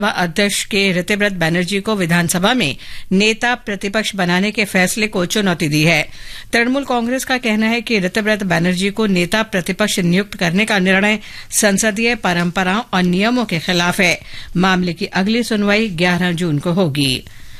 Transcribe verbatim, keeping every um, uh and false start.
अध्यक्ष के ऋतिव्रत बैनर्जी को विधानसभा में नेता प्रतिपक्ष बनाने के फैसले को चुनौती दी है। तृणमूल कांग्रेस का कहना है कि ऋतिव्रत बैनर्जी को नेता प्रतिपक्ष नियुक्त करने का निर्णय संसदीय परंपराओं और नियमों के खिलाफ है। मामले की अगली सुनवाई ग्यारह जून को होगी।